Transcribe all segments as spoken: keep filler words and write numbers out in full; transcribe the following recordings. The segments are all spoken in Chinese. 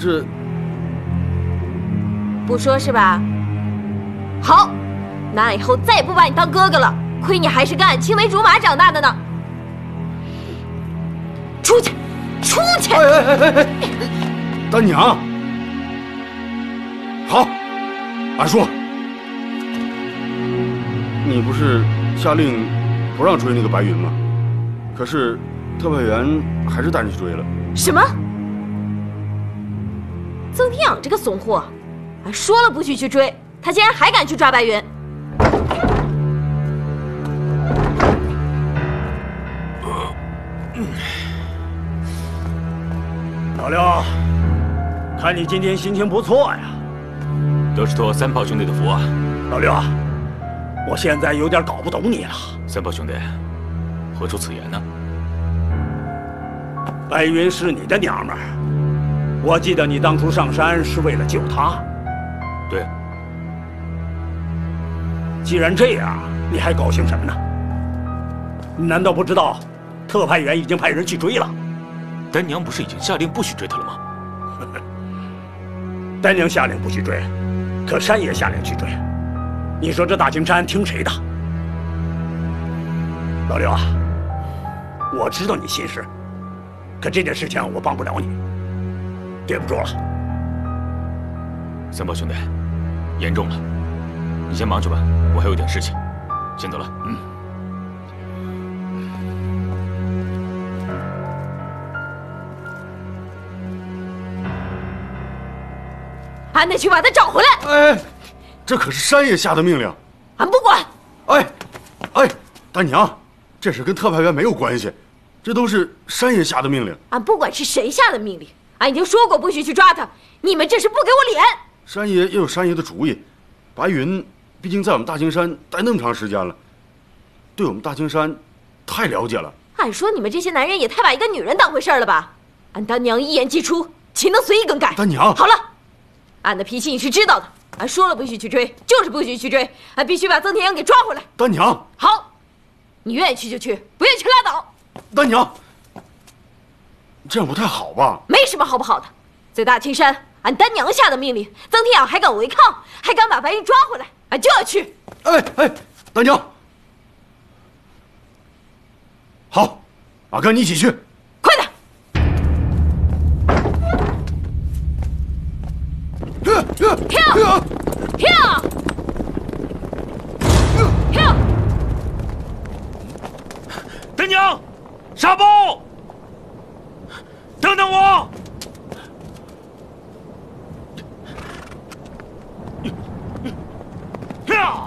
这不说是吧？好，那俺以后再也不把你当哥哥了。亏你还是跟俺青梅竹马长大的呢。出去，出去！ 哎哎哎哎哎，丹娘，好，俺说，你不是下令不让追那个白云吗？可是特派员还是带你去追了。 什么？曾天养这个怂货，俺说了不许去追，他竟然还敢去抓白云。 老六，看你今天心情不错呀， 都是托三炮兄弟的福啊。 老六，我现在有点搞不懂你了。 三炮兄弟，何出此言呢？ 白云是你的娘们儿，我记得你当初上山是为了救她。 对。 既然这样，你还高兴什么呢？你难道不知道，特派员已经派人去追了？ 丹娘不是已经下令不许追他了吗？ 丹娘下令不许追，可山爷下令去追。你说这大青山听谁的？老六啊，我知道你心事，可这件事情我帮不了你，对不住了。 三炮兄弟，严重了，你先忙去吧，我还有点事情，先走了。嗯。 俺得去把他找回来。 哎，这可是山爷下的命令， 俺不管。 哎，哎，丹娘，这事跟特派员没有关系，这都是山爷下的命令。 俺不管是谁下的命令，俺已经说过不许去抓他，你们这是不给我脸。 山爷也有山爷的主意，白云毕竟在我们大青山待那么长时间了，对我们大青山太了解了。 俺说你们这些男人也太把一个女人当回事了吧？俺丹娘一言既出，岂能随意更改？ 丹娘， 好了。俺的脾气你是知道的，俺说了不许去追，就是不许去追，俺必须把曾天阳给抓回来。 丹娘， 好，你愿意去就去，不愿意去拉倒。 丹娘，这样不太好吧？ 没什么好不好的，在大青山，俺丹娘下的命令，曾天阳还敢违抗，还敢把白云抓回来，俺就要去。 哎哎，丹娘，好，俺跟你一起去。 快点！跳！跳！跳！跳！ 丹娘，沙包，等等我！跳！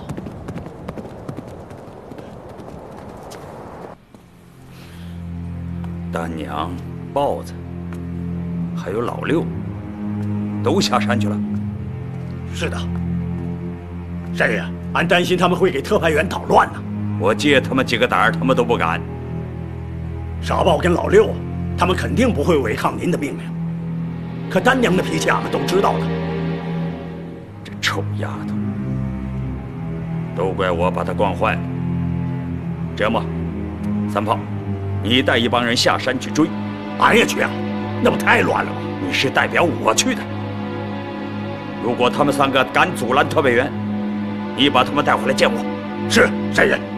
丹娘、豹子，还有老六，都下山去了。是的，山爷，俺担心他们会给特派员捣乱呢。我借他们几个胆儿，他们都不敢。傻豹跟老六，他们肯定不会违抗您的命令。可丹娘的脾气，俺们都知道的。这臭丫头，都怪我把她惯坏了。这样吧，三炮，你带一帮人下山去追。俺也去啊，那不太乱了吗？你是代表我去的。如果他们三个敢阻拦特派员，你把他们带回来见我。是，山爷。